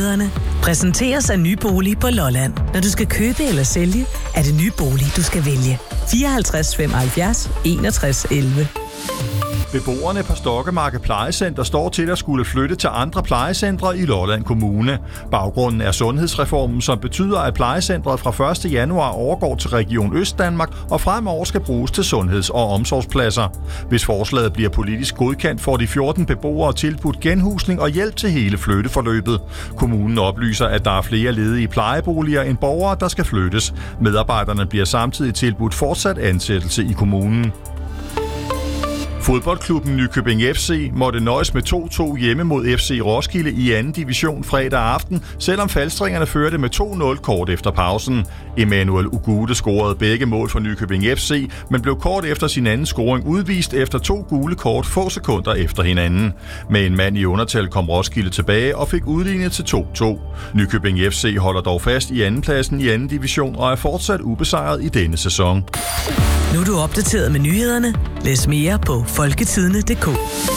nyhederne. Præsenteres af Ny Bolig på Lolland. Når du skal købe eller sælge, er det Ny Bolig, du skal vælge. 54 75 61 11. Beboerne på Stokkemarke Plejecenter står til at skulle flytte til andre plejecentre i Lolland Kommune. Baggrunden er sundhedsreformen, som betyder, at plejecentret fra 1. januar overgår til Region Østdanmark og fremover skal bruges til sundheds- og omsorgspladser. Hvis forslaget bliver politisk godkendt, får de 14 beboere tilbudt genhusning og hjælp til hele flytteforløbet. Kommunen oplyser, at der er flere ledige plejeboliger end borgere, der skal flyttes. Medarbejderne bliver samtidig tilbudt fortsat ansættelse i kommunen. Fodboldklubben Nykøbing FC måtte nøjes med 2-2 hjemme mod FC Roskilde i 2. division fredag aften, selvom Falstringerne førte med 2-0 kort efter pausen. Emmanuel Ugude scorede begge mål for Nykøbing FC, men blev kort efter sin anden scoring udvist efter 2 gule kort få sekunder efter hinanden. Med en mand i undertal kom Roskilde tilbage og fik udlignet til 2-2. Nykøbing FC holder dog fast i andenpladsen i 2. division og er fortsat ubesejret i denne sæson. Nu er du opdateret med nyhederne. Læs mere på folketidende.dk.